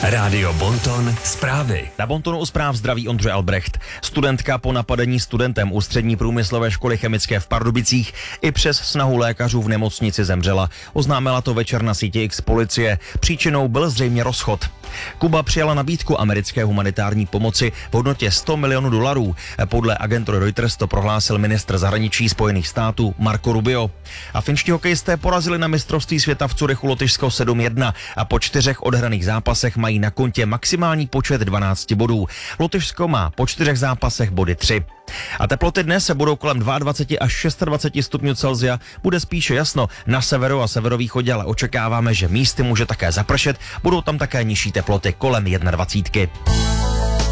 Rádio Bonton zprávy. Na Bontonu u zpráv zdraví Ondřej Albrecht. Studentka po napadení studentem Ústřední průmyslové školy chemické v Pardubicích i přes snahu lékařů v nemocnici zemřela. Oznámila to večer na síti X policie. Příčinou byl zřejmě rozchod. Kuba přijala nabídku americké humanitární pomoci v hodnotě $100 milionů. Podle agentury Reuters to prohlásil ministr zahraničí Spojených států Marco Rubio. A finští hokejisté porazili na mistrovství světa v Curychu Lotyšsko 7-1 a po 4 odehraných zápasech mají na kontě maximální počet 12 bodů. Lotyšsko má po 4 zápasech body 3. A teploty dnes se budou kolem 22 až 26 stupňů Celsia. Bude spíše jasno na severu a severovýchodě, ale očekáváme, že místy může také zapršet. Budou tam také nižší teploty kolem 21.